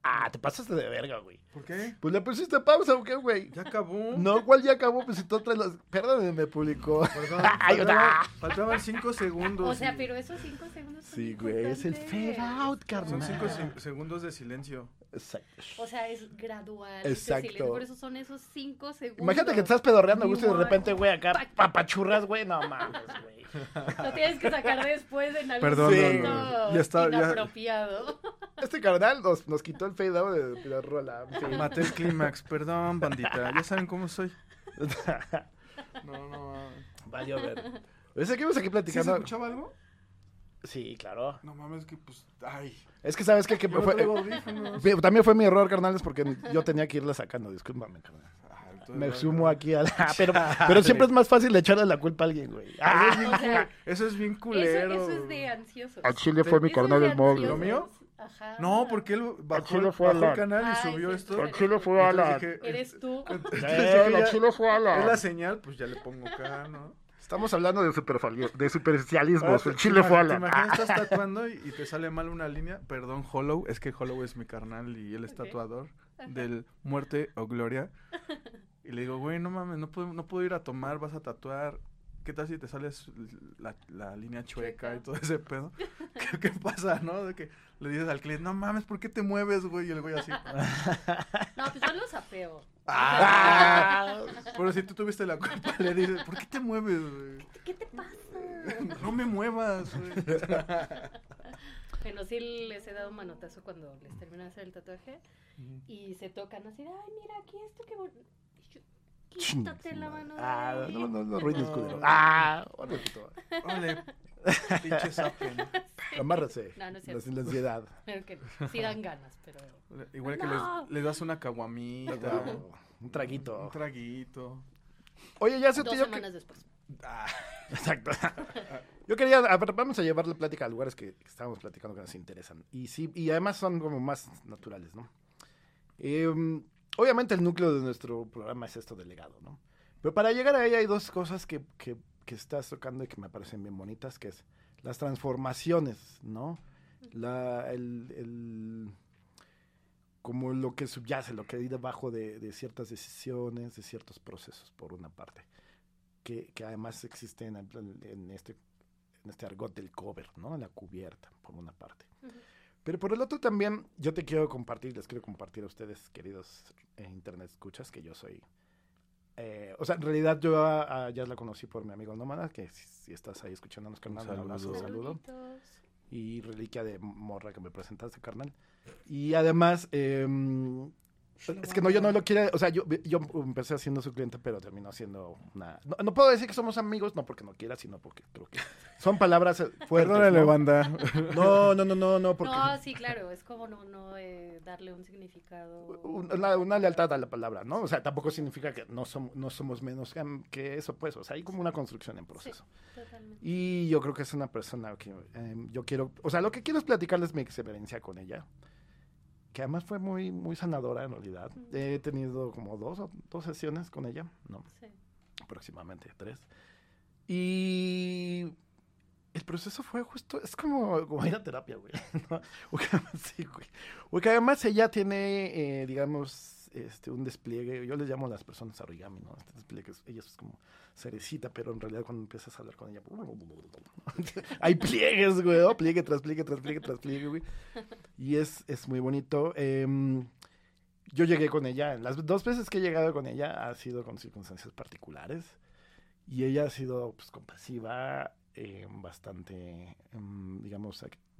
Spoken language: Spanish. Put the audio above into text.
Ah, te pasaste de verga, güey. ¿Por qué? Pues le pusiste pausa, ¿o qué, güey? Ya acabó. No, ¿cuál ya acabó? Pues si tú traes los... Perdón, me publicó. Perdón, Ay, faltaban 5 segundos. O sea, pero esos 5 segundos son Sí, güey, es el fade importantes. out, Son carnal. 5 segundos de silencio. Exacto. O sea, es gradual. Exacto. ese silencio, por eso son esos 5 segundos. Imagínate que te estás pedorreando, güey, y de Igual. repente, güey, acá papachurras, güey. No mames, güey. Lo tienes que sacar después en algún Perdón, momento no. Ya está, ya- inapropiado. Este carnal nos quitó el fade out de la rola. Sí. Maté el clímax, perdón, bandita. Ya saben cómo soy. No. Vaya, a ver. Seguimos aquí ¿Sí se platicando. escuchaba algo? Sí, claro. No mames, que pues. Ay. Es que, ¿sabes qué? Que Yo no fue, traigo audífonos. también fue mi error, carnal, es porque yo tenía que irla sacando. Discúlpame, carnal. Ah, entonces, Me bueno. sumo aquí a la... Pero siempre es más fácil echarle la culpa a alguien, güey. O sea, Eso es bien culero. eso es de ansiosos. Al chile fue mi Eso es carnal de el móvil. ansiosos. ¿Lo mío? Ajá. No, porque él bajó, chile fue a bajó la- el canal y Ay, subió sí, esto. Al chile fue a la... Entonces dije, Eres tú. entonces Sí, dije, al ya- chile fue a es la la... señal, pues ya le pongo acá, ¿no? Estamos hablando de superficialismo. Ahora, El chile fue a ¿Te la... imaginas estás tatuando y te sale mal una línea? Perdón, Hollow, es que Hollow es mi carnal y él es Ok. tatuador del Muerte o Gloria. Y le digo, güey, no mames, no puedo ir a tomar, vas a tatuar. ¿Qué tal si te sales la línea chueca y todo ese pedo? ¿Qué pasa, no? De que le dices al cliente, no mames, ¿por qué te mueves, güey? Y el güey así. No, pues yo lo sapeo. Pero si tú tuviste la culpa, le dices, ¿por qué te mueves, güey? ¿Qué te pasa? No me muevas, güey. Bueno, sí les he dado un manotazo cuando les termino de hacer el tatuaje y se tocan así de, ay, mira, aquí esto que bonito. Quítate la mano de ahí. No ruines, culero. Órale, puto. Ole, pinche sapen. Amárrase. No, no es cierto. La ansiedad. Claro que no. Sí dan ganas, pero... Igual que No. les das una caguamita, Un traguito. un traguito. Oye, ya se 2 te yo semanas después. Exacto. Yo quería, a ver, vamos a llevar la plática a lugares que estábamos platicando que nos interesan. Y sí, y además son como más naturales, ¿no? Obviamente el núcleo de nuestro programa es esto del legado, ¿no? Pero para llegar a ella hay dos cosas que estás tocando y que me parecen bien bonitas, que es las transformaciones, ¿no? Como lo que subyace, lo que hay debajo de ciertas decisiones, de ciertos procesos, por una parte, que además existe en este argot del cover, ¿no? En la cubierta, por una parte. Pero por el otro también, yo les quiero compartir a ustedes, queridos internet escuchas, que yo soy... o sea, en realidad yo ya la conocí por mi amigo Nómada, que si estás ahí escuchándonos, carnal, un abrazo, un saludo. Saluditos. Y reliquia de morra que me presentaste, carnal. Y además, es que no, yo no lo quiero, o sea, yo empecé haciendo su cliente, pero terminó siendo una... No puedo decir que somos amigos, no porque no quiera, sino porque creo que son palabras fuertes, Perdónale, ¿no? banda. No, porque... No, sí, claro, es como no darle un significado. Una lealtad a la palabra, ¿no? O sea, tampoco significa que no somos menos que eso, pues. O sea, hay como una construcción en proceso. Sí, totalmente. Y yo creo que es una persona que yo quiero... O sea, lo que quiero es platicarles mi experiencia con ella, que además fue muy, muy sanadora en realidad. He tenido como dos sesiones con ella, ¿no? Sí. Aproximadamente 3. Y el proceso fue justo, es como ir a terapia, güey, ¿no? Sí, güey. Porque además ella tiene, digamos, un despliegue, yo les llamo a las personas origami, ¿no? Este despliegue, ella es como cerecita, pero en realidad cuando empiezas a hablar con ella, hay pliegues, güey, ¿no? Pliegue tras pliegue tras pliegue tras pliegue, güey. Y es muy bonito. Yo llegué con ella, las 2 veces que he llegado con ella ha sido con circunstancias particulares. Y ella ha sido, pues, compasiva, bastante, digamos,